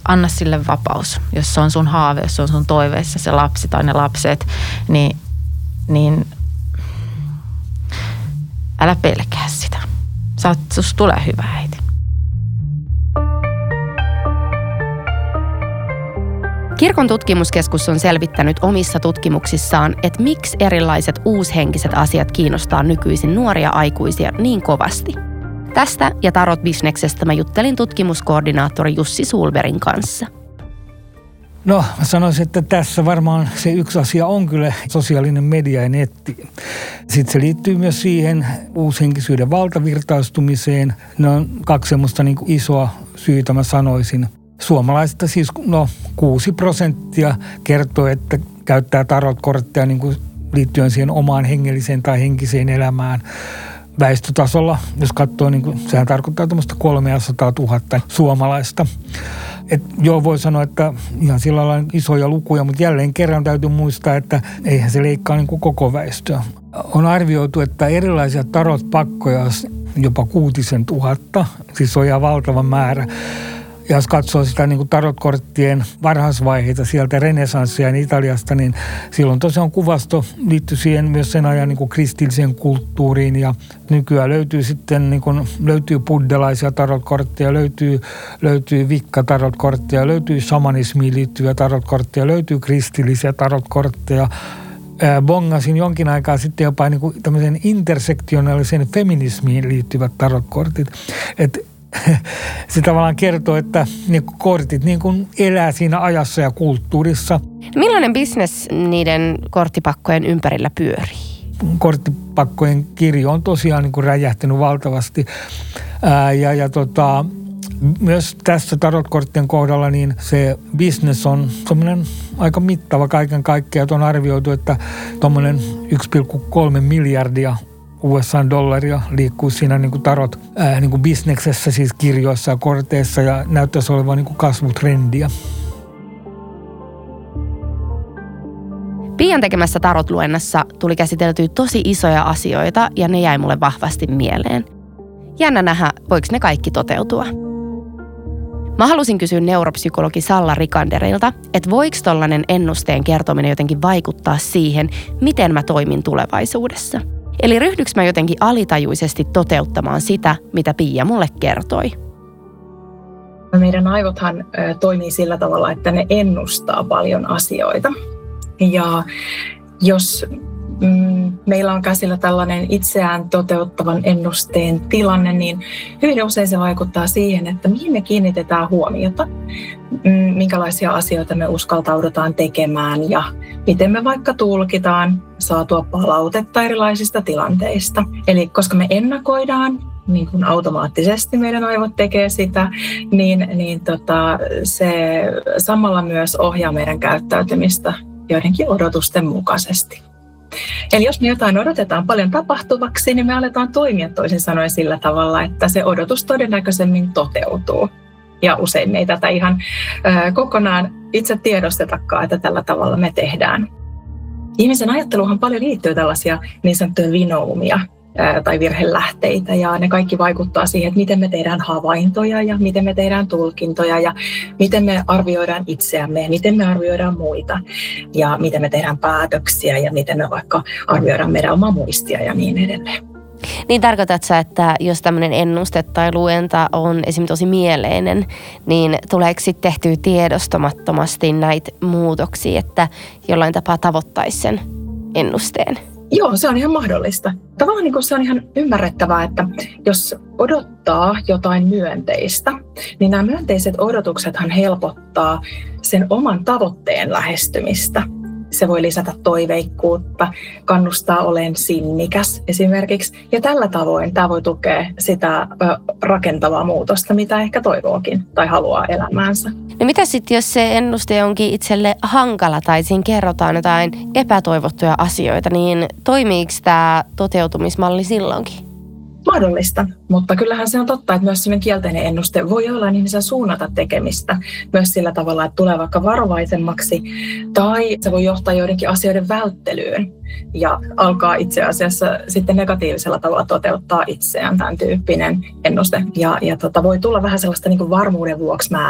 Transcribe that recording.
anna sille vapaus. Jos se on sun haave, jos se on sun toiveissa se lapsi tai ne lapset, niin älä pelkää sitä. Susta tulee hyvä äiti. Kirkon tutkimuskeskus on selvittänyt omissa tutkimuksissaan, että miksi erilaiset uushenkiset asiat kiinnostaa nykyisin nuoria aikuisia niin kovasti. Tästä ja tarot-bisneksestä mä juttelin tutkimuskoordinaattori Jussi Sulberin kanssa. No, mä sanoisin, että tässä varmaan se yksi asia on kyllä sosiaalinen media ja netti. Sitten se liittyy myös siihen uushenkisyyden valtavirtaistumiseen. Ne on kaksi semmoista niin kuin isoa syytä, mä sanoisin. Suomalaisista siis 6% kertoo, että käyttää tarotkortteja niin kuin liittyen siihen omaan hengelliseen tai henkiseen elämään. Väestötasolla, jos katsoo, niin kuin, sehän tarkoittaa tämmöistä 300 000 suomalaista. Joo, voi sanoa, että ihan sillä lailla isoja lukuja, mutta jälleen kerran täytyy muistaa, että eihän se leikkaa niin kuin koko väestöä. On arvioitu, että erilaisia tarotpakkoja jopa 600 000, siis on ihan valtava määrä. Ja jos katsoo sitä niin kuin tarotkorttien varhaisvaiheita sieltä renesanssia Italiasta, niin silloin tosiaan kuvasto liittyy siihen myös sen ajan niin kuin kristilliseen kulttuuriin. Ja nykyään löytyy sitten niin kuin, löytyy buddhalaisia tarotkortteja, löytyy vikka-tarotkortteja, löytyy shamanismiin liittyviä tarotkortteja, löytyy kristillisiä tarotkortteja. Bongasin jonkin aikaa sitten jopa niin kuin tämmöisen intersektionaalisen feminismiin liittyvät tarotkortit. Se tavallaan kertoo, että ne kortit niin kuin elää siinä ajassa ja kulttuurissa. Millainen bisnes niiden korttipakkojen ympärillä pyörii? Korttipakkojen kirjo on tosiaan niin kuin räjähtänyt valtavasti. Myös tässä tarotkorttien kohdalla niin se business on semmoinen aika mittava kaiken kaikkiaan. On arvioitu, että tuommoinen 1,3 miljardia USA-dollaria liikkuu siinä niin kuin tarot niin kuin bisneksessä, siis kirjoissa ja korteissa, ja näyttäisi olevan niin kuin kasvutrendiä. Pian tekemässä tarotluennassa tuli käsiteltyä tosi isoja asioita ja ne jäi mulle vahvasti mieleen. Jännä nähdä, voiko ne kaikki toteutua. Mä halusin kysyä neuropsykologi Salla Rikanderilta, että voiko tollainen ennusteen kertominen jotenkin vaikuttaa siihen, miten mä toimin tulevaisuudessa. Eli ryhdyks mä jotenkin alitajuisesti toteuttamaan sitä, mitä Pia mulle kertoi? Meidän aivothan toimii sillä tavalla, että ne ennustaa paljon asioita. Ja jos meillä on käsillä tällainen itseään toteuttavan ennusteen tilanne, niin hyvin usein se vaikuttaa siihen, että mihin me kiinnitetään huomiota, minkälaisia asioita me uskaltaudutaan tekemään ja miten me vaikka tulkitaan saatua palautetta erilaisista tilanteista. Eli koska me ennakoidaan, niin kuin automaattisesti meidän aivot tekee sitä, niin se samalla myös ohjaa meidän käyttäytymistä joidenkin odotusten mukaisesti. Eli jos me jotain odotetaan paljon tapahtuvaksi, niin me aletaan toimia toisin sanoen sillä tavalla, että se odotus todennäköisemmin toteutuu. Ja usein me ei tätä ihan kokonaan itse tiedostetakaan, että tällä tavalla me tehdään. Ihmisen ajatteluhan paljon liittyy tällaisia niin sanottuja vinoumia tai virhelähteitä, ja ne kaikki vaikuttaa siihen, että miten me tehdään havaintoja ja miten me tehdään tulkintoja ja miten me arvioidaan itseämme ja miten me arvioidaan muita ja miten me tehdään päätöksiä ja miten me vaikka arvioidaan meidän omaa muistia ja niin edelleen. Niin tarkoitatko sä, että jos tämmöinen ennuste tai luenta on esimerkiksi tosi mieleinen, niin tuleeko sitten tehtyä tiedostamattomasti näitä muutoksia, että jollain tapaa tavoittaisi sen ennusteen? Joo, se on ihan mahdollista. Tavallaan niin kuin se on ihan ymmärrettävää, että jos odottaa jotain myönteistä, niin nämä myönteiset odotuksethan helpottaa sen oman tavoitteen lähestymistä. Se voi lisätä toiveikkuutta, kannustaa olemaan sinnikäs esimerkiksi. Ja tällä tavoin tämä voi tukea sitä rakentavaa muutosta, mitä ehkä toivookin tai haluaa elämäänsä. No mitä sitten, jos se ennuste onkin itselle hankala tai siinä kerrotaan jotain epätoivottuja asioita, niin toimiiko tämä toteutumismalli silloinkin? Mahdollista, mutta kyllähän se on totta, että myös sellainen kielteinen ennuste voi olla ihmisen suunnata tekemistä myös sillä tavalla, että tulee vaikka varovaisemmaksi tai se voi johtaa joidenkin asioiden välttelyyn ja alkaa itse asiassa sitten negatiivisella tavalla toteuttaa itseään tämän tyyppinen ennuste. Ja voi tulla vähän sellaista niin kuin varmuuden vuoksi